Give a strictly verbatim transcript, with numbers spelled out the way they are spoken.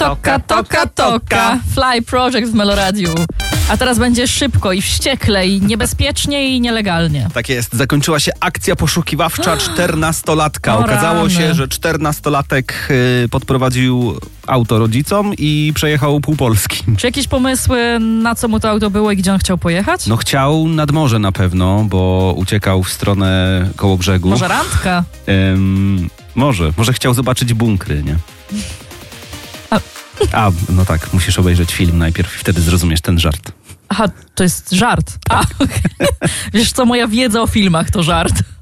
Toka, toka, toka. Fly Project w Meloradiu. A teraz będzie szybko i wściekle i niebezpiecznie i nielegalnie. Tak jest. Zakończyła się akcja poszukiwawcza czternastolatka. O Okazało rany. się, że czternastolatek y, podprowadził auto rodzicom i przejechał pół Polski. Czy jakieś pomysły, na co mu to auto było i gdzie on chciał pojechać? No chciał nad morze na pewno, bo uciekał w stronę koło brzegu. Może randka? Ym, może. Może chciał zobaczyć bunkry, nie? A- A, no tak, musisz obejrzeć film najpierw i wtedy zrozumiesz ten żart. Aha, to jest żart. A, okay. Wiesz co, moja wiedza o filmach to żart.